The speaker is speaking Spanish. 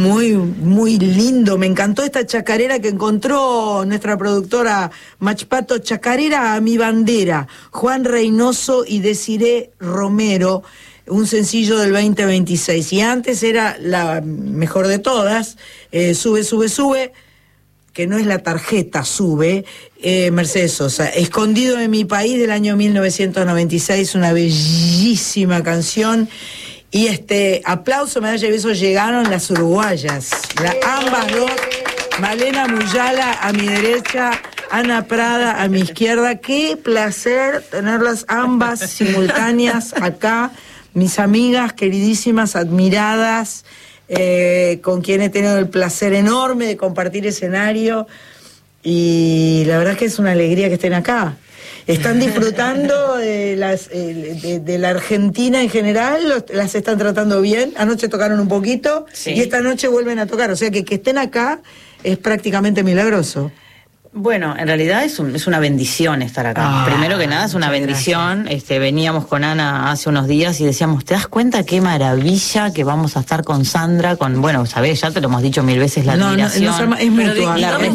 Muy, muy lindo. Me encantó esta chacarera que encontró nuestra productora Machpato. Chacarera a mi bandera. Juan Reynoso y Desiree Romero. Un sencillo del 2026. Y antes era la mejor de todas. Sube, sube, sube. Que no es la tarjeta, sube. Mercedes Sosa. Escondido en mi país, del año 1996. Una bellísima canción. Y aplauso, medalla y besos, llegaron las uruguayas, ambas dos, Malena Muyala a mi derecha, Ana Prada a mi izquierda. Qué placer tenerlas ambas simultáneas acá, mis amigas queridísimas, admiradas, con quien he tenido el placer enorme de compartir escenario, y la verdad es que es una alegría que estén acá. ¿Están disfrutando de la Argentina en general? ¿Las están tratando bien? Anoche tocaron un poquito, sí, y esta noche vuelven a tocar. O sea que estén acá es prácticamente milagroso. Bueno, en realidad es una bendición estar acá. Primero que nada es una bendición. Veníamos con Ana hace unos días y decíamos, ¿te das cuenta qué maravilla que vamos a estar con Sandra? Bueno, sabés, ya te lo hemos dicho 1000 veces, la admiración. No, es mutual.